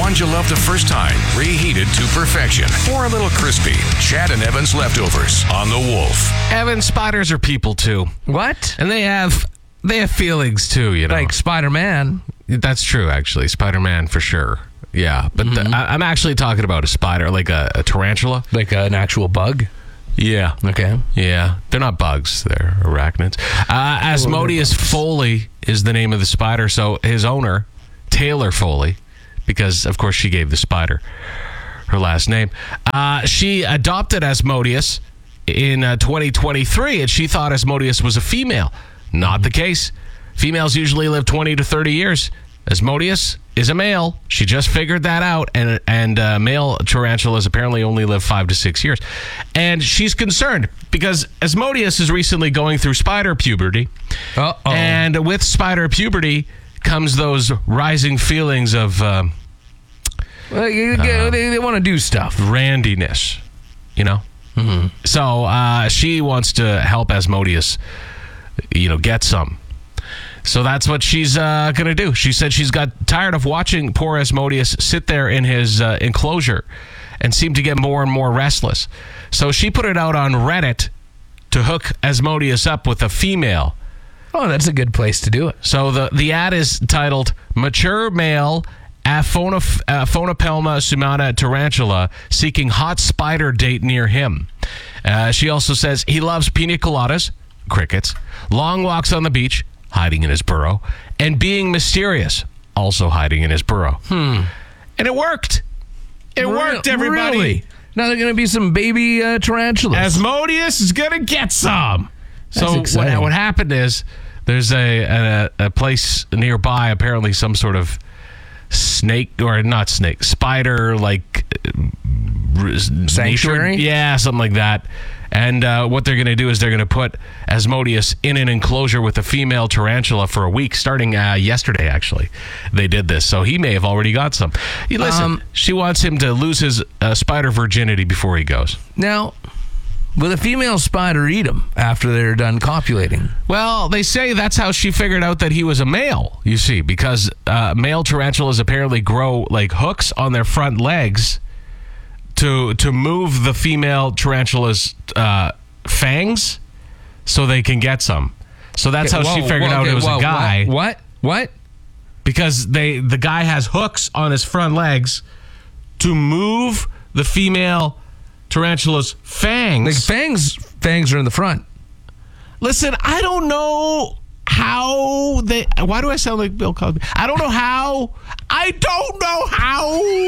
ones you loved the first time, reheated to perfection, or a little crispy. Chad and Evan's Leftovers on The Wolf. Evan, spiders are people too. What? And they have feelings too, you know. Like Spider-Man. That's true, actually. Spider-Man for sure. Yeah, but I'm actually talking about a spider, like a tarantula. Like an actual bug? Yeah. Okay. Yeah. They're not bugs. They're arachnids. Asmodeus Foley is the name of the spider. So his owner, Taylor Foley, because, of course, she gave the spider her last name. She adopted Asmodeus in 2023, and she thought Asmodeus was a female. Not the case. Females usually live 20 to 30 years. Asmodeus is a male. She just figured that out, and male tarantulas apparently only live 5 to 6 years. And she's concerned because Asmodeus is recently going through spider puberty. Uh-oh. And with spider puberty comes those rising feelings of Well, they want to do stuff. randiness, you know? Mm-hmm. So she wants to help Asmodeus, get some. So that's what she's going to do. She said she's got tired of watching poor Asmodeus sit there in his enclosure and seem to get more and more restless. So she put it out on Reddit to hook Asmodeus up with a female. Oh, that's a good place to do it. So the ad is titled Mature Male Aphonopelma sumata Tarantula Seeking Hot Spider Date Near Him. She also says he loves pina coladas, crickets, long walks on the beach, hiding in his burrow, and being mysterious, also hiding in his burrow. And it worked. It worked, everybody. Really? Now they're going to be some baby tarantulas. Asmodeus is going to get some. That's So exciting. what happened is there's a place nearby, apparently some sort of snake, or not snake, spider, like Sanctuary? Yeah, something like that. And what they're going to do is they're going to put Asmodeus in an enclosure with a female tarantula for a week, starting yesterday, actually. They did this, so he may have already got some. Listen, she wants him to lose his spider virginity before he goes. Now, will a female spider eat them after they're done copulating? Well, they say that's how she figured out that he was a male, you see, because male tarantulas apparently grow like hooks on their front legs to move the female tarantula's fangs so they can get some. So that's how she figured out it was a guy. What? Because the guy has hooks on his front legs to move the female tarantula's fangs. Like fangs are in the front. Listen, I don't know how they... Why do I sound like Bill Cosby? I don't know how